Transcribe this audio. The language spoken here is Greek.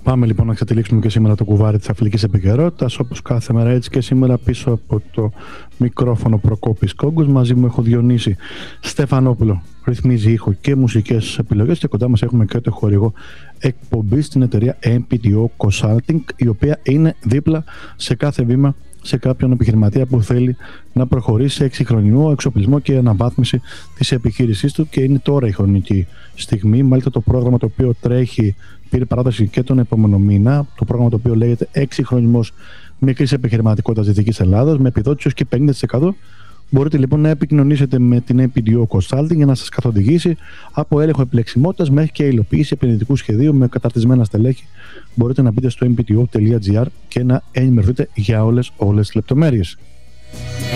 Πάμε λοιπόν να ξετυλίξουμε και σήμερα το κουβάρι της αθλητικής επικαιρότητας. Όπως κάθε μέρα, έτσι και σήμερα, πίσω από το μικρόφωνο Προκόπης Κόγκος. Μαζί μου έχω Διονύση Στεφανόπουλο, ρυθμίζει ήχο και μουσικές επιλογές, και κοντά μας έχουμε και το χορηγό εκπομπή στην εταιρεία MPTO Consulting, η οποία είναι δίπλα σε κάθε βήμα σε κάποιον επιχειρηματία που θέλει να προχωρήσει σε εξυγχρονισμό, εξοπλισμό και αναβάθμιση της επιχείρησής του, και είναι τώρα η χρονική στιγμή. Μάλιστα, το πρόγραμμα το οποίο τρέχει πήρε παράταση και τον επόμενο μήνα. Το πρόγραμμα το οποίο λέγεται Εξυγχρονισμός Μικρής Επιχειρηματικότητας Δυτικής Ελλάδας, με επιδότηση ως και 50%. Μπορείτε λοιπόν να επικοινωνήσετε με την MPTO Consulting για να σας καθοδηγήσει από έλεγχο επιλεξιμότητας μέχρι και υλοποίηση επενδυτικού σχεδίου με καταρτισμένα στελέχη. Μπορείτε να μπείτε στο mpto.gr και να ενημερωθείτε για όλες τις λεπτομέρειες.